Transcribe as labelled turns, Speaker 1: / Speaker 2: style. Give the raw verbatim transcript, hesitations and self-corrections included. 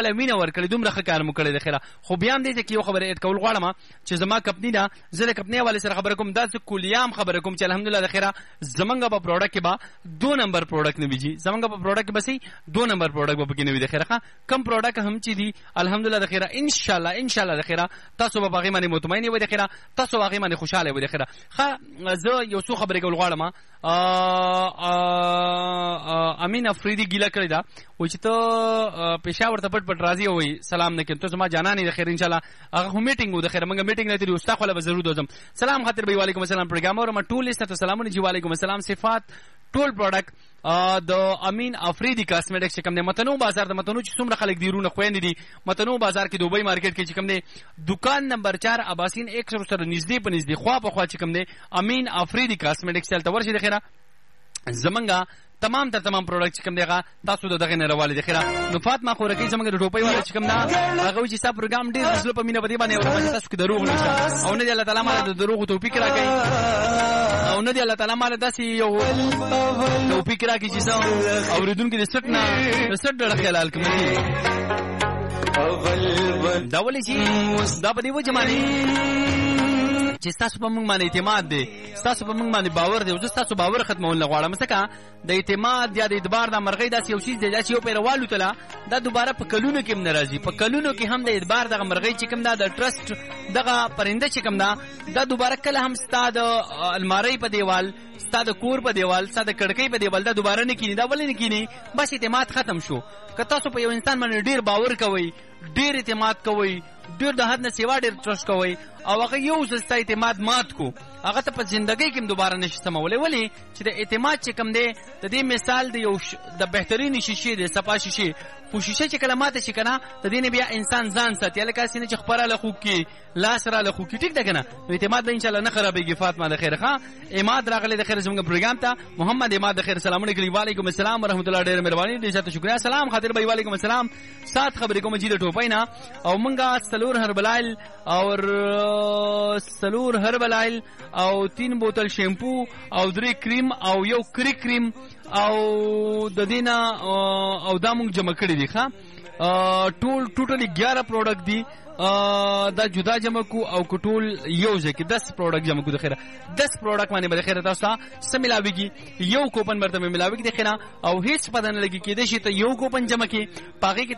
Speaker 1: خپل وینه ورکړي دومره ښه کار مو کړی د خیره خو بیا هم دې ته یو خبره اډ کول غواړم چې زما کمپنی ده زه د کمپنی والے سره خبره کوم دا چې کلیام خبره کوم چې الحمدلله د خیره زمونږ په پروډکټ کې به دو نمبر پروډکټ نه ویږي زمونږ په پروډکټ کې به سي دو نمبر پروډکټ به پکې نه وي د خیره کم پروډکټ هم چې دي الحمدلله د خیره ان شاء الله ان شاء الله د خیره تاسو به باغې باندې مطمئن وي د خیره تاسو باغې باندې خوشاله وي د خیره ښه زه یو څو خبرې کول غواړم امین افریدي ګیله کړې ده و چې ته پېښور ته پټ پټ راځي وي سلام نه کوم ته زما جانانې د خیر ان شاء الله هغه هم میټینګ و د خیر موږ میټینګ لري استاد خو له ضرور دوزم سلام خاطر بي وعلیکم السلام پروګرام اور ما ټول ست سلامونه جی وعلیکم السلام صفات ټول پروډکټ د امین افریدي کاسمیټکس چې کوم دی متنو بازار د متنو چې څومره خلک دیرونه خويندې دي متنو بازار کې دوبۍ مارکیټ کې چې کوم دی دکان نمبر چار اباسین ایک سو سره نږدې په نږدې خوا په خوا چې کوم دی امین افریدي کاسمیټکس تل ورشي د خیره زمونږه تمام تر تمام پروډکټ کوم دیغه تاسو د دغه نه راواله د خیره نو فاطمه خورکی زمونږ د ټوپۍ والا چې کوم دا هغه چې ستا پروګرام ډیر زړه په مینه بدی باندې او تاسو کې دروغ نشته او نه دی الله تعالی مال د دروغ توفیق راکړي او نه دی الله تعالی مال داسې یو توفیق راکړي چې زه اوریدونکو د سټ نه د سټ ډېر خیال کوم دا ولې چې دا په دې وجه باندې چې تاسو په موږ باندې اعتماد دی تاسو په موږ باندې باور دی او تاسو باور ختمول غواړم څنګه د اعتماد یا د اعتبار د مرغۍ داسې یو شی دی چې یو پیروالو تله دا دوباره په کلونو کې هم ناراضي په کلونو کې هم د اعتبار د مرغۍ چې کوم دا د ټرست دغه پرنده چې کوم دا دا دوباره کله هم ستاد الماری په دیوال ستاد کور په دیوال ستاد کړکۍ په دیوال دا دوباره نه کینی دا ولې نه کینی بس اعتماد ختم شو که تاسو په یو انسان باندې ډیر باور کوئ ډیر اعتماد کوئ ډیر د حد نه سیوا ډیر ټرست کوئ او هغه یو ځل اعتماد مات کو هغه ته په ژوندۍ کې دوباره نشي سمولای ولی چې د اعتماد چې کوم دی د دې مثال د یو ش... د بهترین شیشې د صفا شیشې خو شیشه چې کلمات شي کنه د دې نه بیا انسان ځان ساتي لکه سینه چې خبره له خو کې لاس را له خو کې ټیک ده کنه اعتماد به ان شاء الله نه خرابېږي فاطمه د خیر ښه اماد راغله د خیر زموږ پروګرام ته محمد اماد د خیر سلام علیکم وعلیکم السلام ورحمت الله ډېر مهرباني دې شته شکریا سلام خاطر بھائی وعلیکم السلام سات خبرې کوم جی د ټوپینا او مونږه سلور هربلایل اور سلور هربلایل او تین بوتل شیمپو او درې کریم او یو کری کریم او د دینا او دا مونږ جمع کړی دي ښا ټول ټوټلی ग्यारह پروډکټ دي دا جدا جمع کو او کټول یو ځکه دس پروډکټ جمع کو د خیره دس پروډکټ باندې به خیره تاسو سم ملاويږي یو کوپن مرته ملاويږي د خیره او هیڅ پدن لګي کې د شي ته یو کوپن جمع کې پاګه